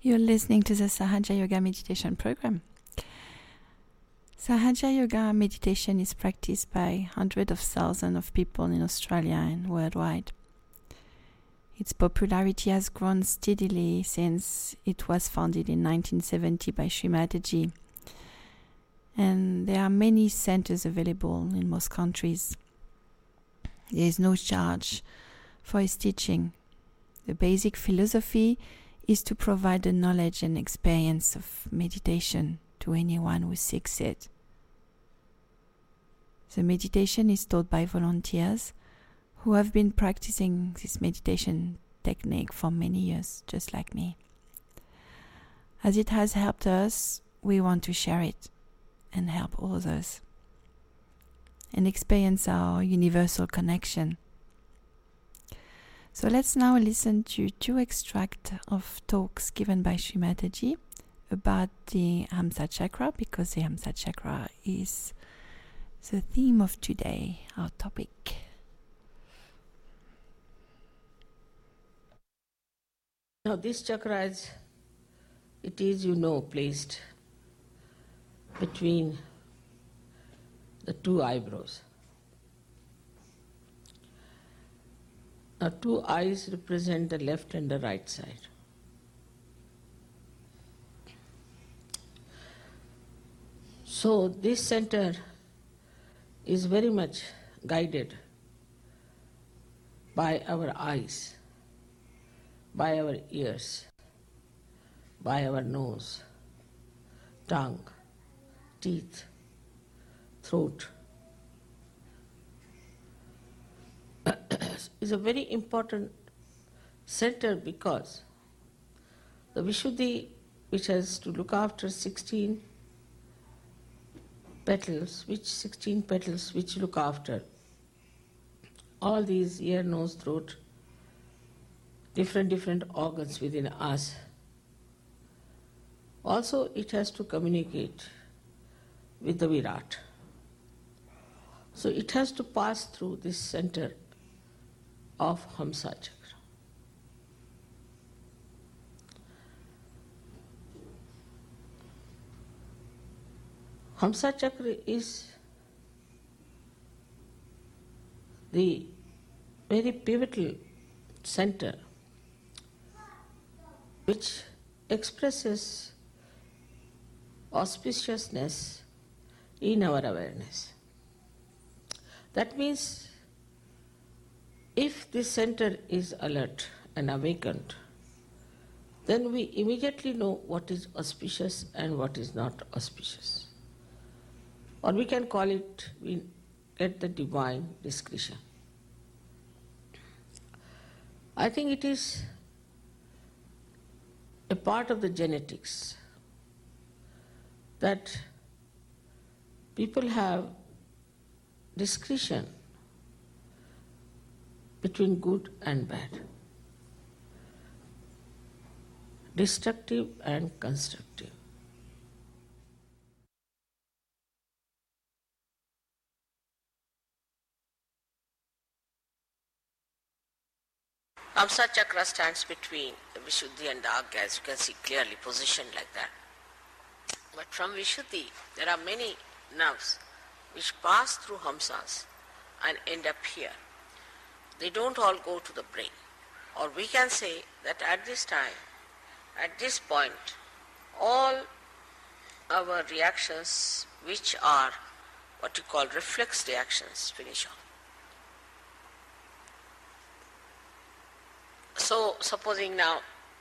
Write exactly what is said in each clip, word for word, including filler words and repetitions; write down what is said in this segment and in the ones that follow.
You're listening to the Sahaja Yoga meditation program. Sahaja Yoga meditation is practiced by hundreds of thousands of people in Australia and worldwide. Its popularity has grown steadily since it was founded in nineteen seventy by Sri Mataji. And there are many centers available in most countries. There is no charge for its teaching. The basic philosophy is to provide the knowledge and experience of meditation to anyone who seeks it. The meditation is taught by volunteers who have been practicing this meditation technique for many years, just like me. As it has helped us, we want to share it and help others and experience our universal connection. So let's now listen to two extracts of talks given by Sri Mataji about the Hamsa Chakra, because the Hamsa Chakra is the theme of today, our topic. Now this chakra is, it is, you know, placed between the two eyebrows. Now two eyes represent the left and the right side. So this center is very much guided by our eyes, by our ears, by our nose, tongue, teeth, throat. Is a very important center because the Vishuddhi, which has to look after sixteen petals, which sixteen petals which look after all these ear, nose, throat, different different organs within us. Also it has to communicate with the Virat. So it has to pass through this center of Hamsa Chakra. Hamsa Chakra is the very pivotal center which expresses auspiciousness in our awareness. That means if this center is alert and awakened, then we immediately know what is auspicious and what is not auspicious. Or we can call it, we get the divine discretion. I think it is a part of the genetics that people have discretion between good and bad, destructive and constructive. Hamsa Chakra stands between the Vishuddhi and the Agya, as you can see clearly positioned like that. But from Vishuddhi, there are many nerves which pass through Hamsas and end up here. They don't all go to the brain. Or we can say that at this time, at this point, all our reactions, which are what you call reflex reactions, finish off. So, supposing now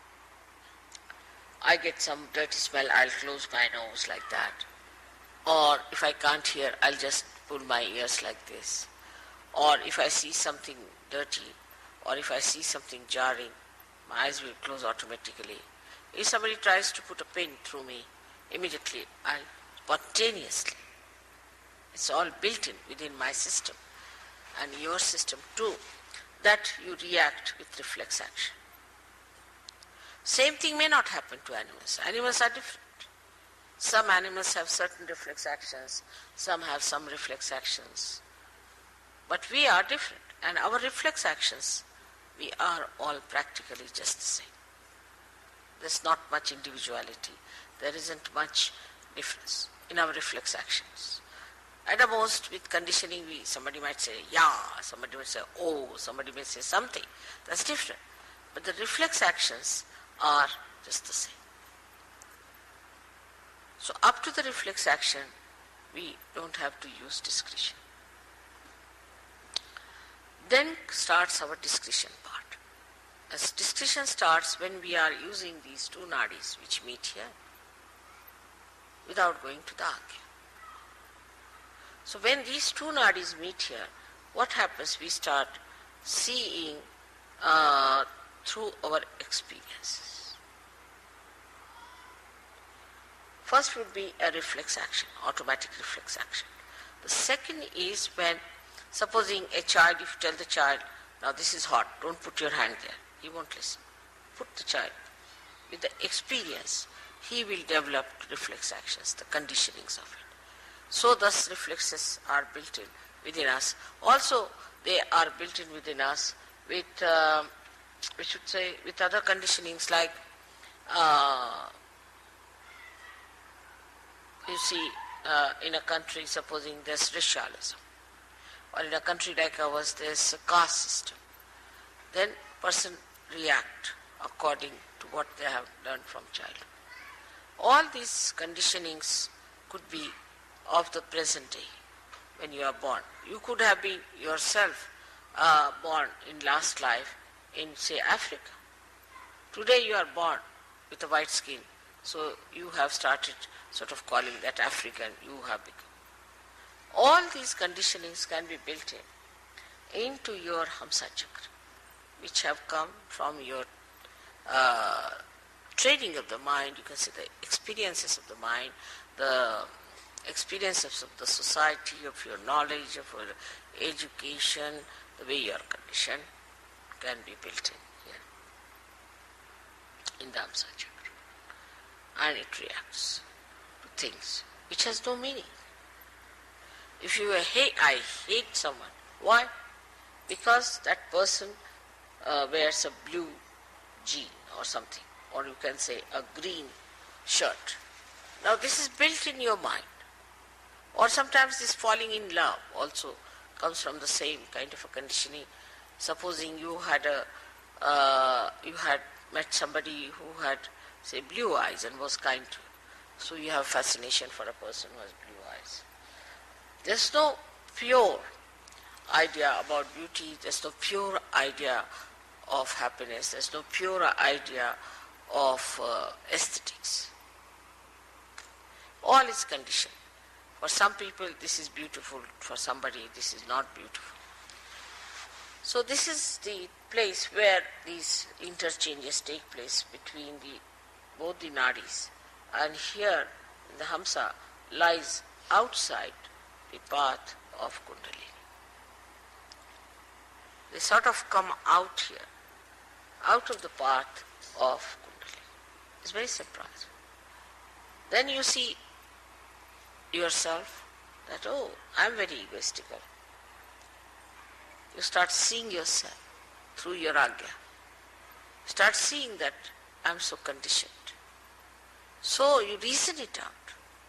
I get some dirty smell, I'll close my nose like that. Or if I can't hear, I'll just pull my ears like this. Or if I see something dirty, or if I see something jarring, my eyes will close automatically. If somebody tries to put a pin through me, immediately I'll spontaneously. It's all built in within my system and your system too, that you react with reflex action. Same thing may not happen to animals. Animals are different. Some animals have certain reflex actions, some have some reflex actions. But we are different, and our reflex actions, we are all practically just the same. there's not much individuality. There isn't much difference in our reflex actions. At the most, with conditioning, we somebody might say, yeah, somebody might say, oh, somebody may say something. That's different. But the reflex actions are just the same. So up to the reflex action, we don't have to use discretion. Then starts our discretion part. As discretion starts when we are using these two nadis which meet here without going to the agya. So when these two nadis meet here, what happens? We start seeing uh, through our experiences. First would be a reflex action, automatic reflex action. The second is when, supposing a child, if you tell the child, now this is hot, don't put your hand there, he won't listen. Put the child. With the experience, he will develop reflex actions, the conditionings of it. So thus reflexes are built in within us. Also, they are built in within us with, uh, we should say, with other conditionings like, uh, you see, uh, in a country, supposing there's racialism, or in a country like ours, there's a caste system, then person react according to what they have learned from childhood. All these conditionings could be of the present day when you are born. You could have been yourself uh, born in last life in, say, Africa. Today you are born with a white skin, so you have started sort of calling that African you have become. All these conditionings can be built in into your Hamsa Chakra, which have come from your uh, training of the mind, you can say the experiences of the mind, the experiences of the society, of your knowledge, of your education, the way you are conditioned, can be built in here, in the Hamsa Chakra. And it reacts to things which has no meaning. If you hate, I hate someone. Why? Because that person uh, wears a blue jean or something, or you can say a green shirt. Now this is built in your mind. Or sometimes this falling in love also comes from the same kind of a conditioning. Supposing you had a, uh, you had met somebody who had, say, blue eyes and was kind to you. So you have fascination for a person who has blue eyes. There's no pure idea about beauty, there's no pure idea of happiness, there's no pure idea of uh, aesthetics. All is conditioned. For some people this is beautiful, for somebody this is not beautiful. So this is the place where these interchanges take place between the both the nadis, and here the Hamsa lies outside the path of Kundalini. They sort of come out here, out of the path of Kundalini. It's very surprising. Then you see yourself that, oh, I'm very egoistical. You start seeing yourself through your agya. Start seeing that I'm so conditioned. So you reason it out.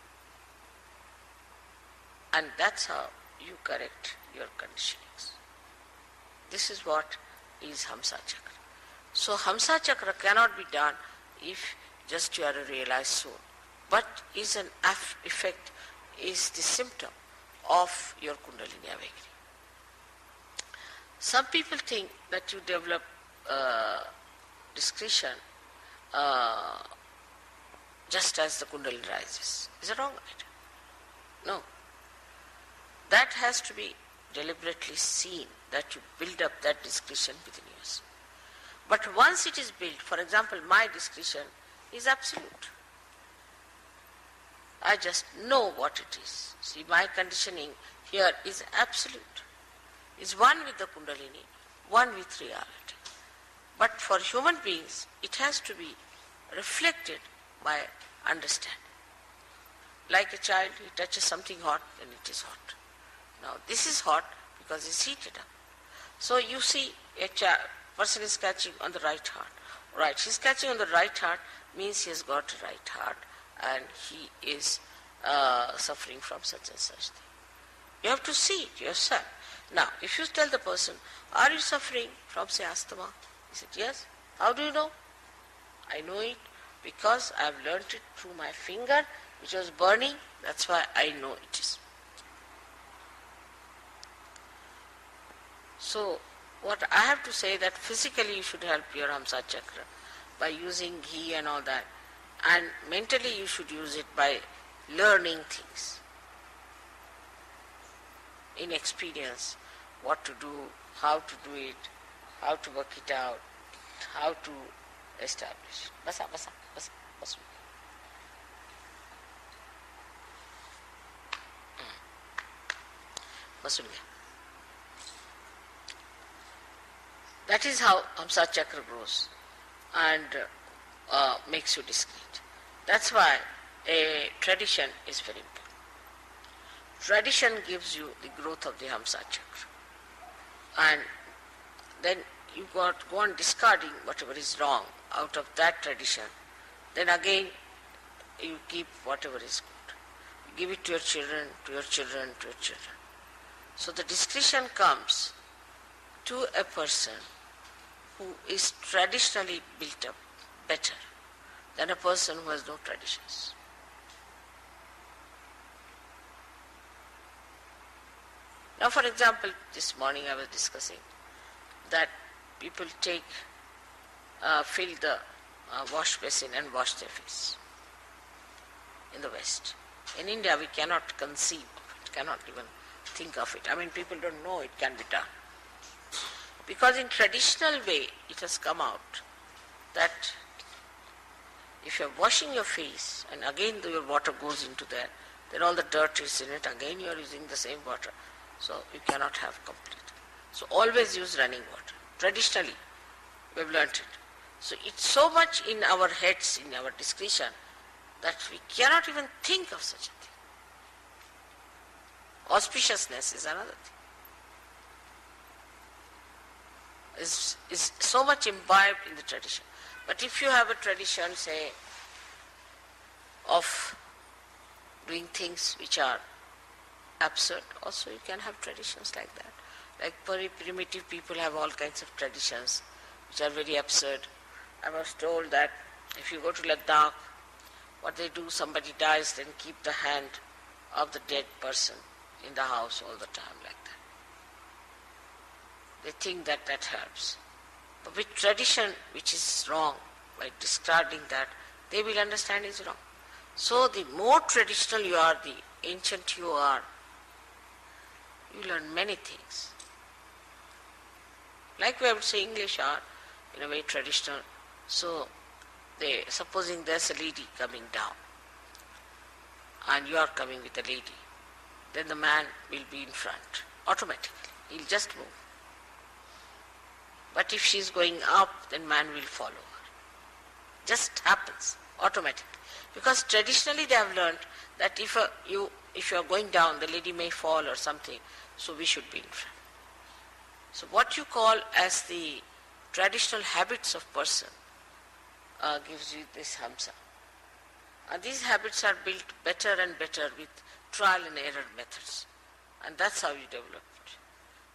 And that's how you correct your conditionings. This is what is Hamsa Chakra. So Hamsa Chakra cannot be done if just you are a realized soul, but is an effect, is the symptom of your Kundalini awakening. Some people think that you develop uh, discretion uh, just as the Kundalini rises. Is it wrong idea? No. That has to be deliberately seen, that you build up that discretion within yourself. But once it is built, for example, my discretion is absolute. I just know what it is. See, my conditioning here is absolute. It's one with the Kundalini, one with reality. But for human beings, it has to be reflected by understanding. Like a child, he touches something hot, then it is hot. Now this is hot because it's heated up. So you see a child, person is catching on the right heart. Right, she's catching on the right heart, means he has got a right heart and he is uh, suffering from such and such thing. You have to see it yourself. Now, if you tell the person, are you suffering from, say, asthma? He said, yes. How do you know? I know it because I have learnt it through my finger, which was burning. That's why I know it is. So, what I have to say that physically you should help your Hamsa chakra by using ghee and all that. And mentally you should use it by learning things. In experience, what to do, how to do it, how to work it out, how to establish. Basa, basa, basa, basa. Basulya. That is how Hamsa chakra grows and uh, makes you discreet. That's why a tradition is very important. Tradition gives you the growth of the Hamsa chakra. And then you got go on discarding whatever is wrong out of that tradition. Then again you keep whatever is good. You give it to your children, to your children, to your children. So the discretion comes to a person who is traditionally built up better than a person who has no traditions. Now, for example, this morning I was discussing that people take, uh, fill the uh, wash basin and wash their face in the West. In India, we cannot conceive of it, cannot even think of it. I mean, people don't know it can be done. Because in traditional way, it has come out that if you are washing your face and again your water goes into there, then all the dirt is in it, again you are using the same water. So you cannot have complete. So always use running water. Traditionally, we have learnt it. So it's so much in our heads, in our discretion, that we cannot even think of such a thing. Auspiciousness is another thing. Is is so much imbibed in the tradition. But if you have a tradition, say, of doing things which are absurd, also you can have traditions like that. Like very primitive people have all kinds of traditions which are very absurd. I was told that if you go to Ladakh, what they do, somebody dies, then keep the hand of the dead person in the house all the time like that. They think that that helps. But with tradition which is wrong, by discarding that, they will understand is wrong. So the more traditional you are, the ancient you are, you learn many things. Like we have to say, English are in a way traditional. So they, supposing there's a lady coming down and you are coming with a lady, then the man will be in front automatically. He'll just move. But if she's going up, then man will follow her. Just happens automatically. Because traditionally they have learned that if a, you if you are going down, the lady may fall or something, so we should be in front. So what you call as the traditional habits of person uh, gives you this Hamsa. And these habits are built better and better with trial and error methods. And that's how you develop.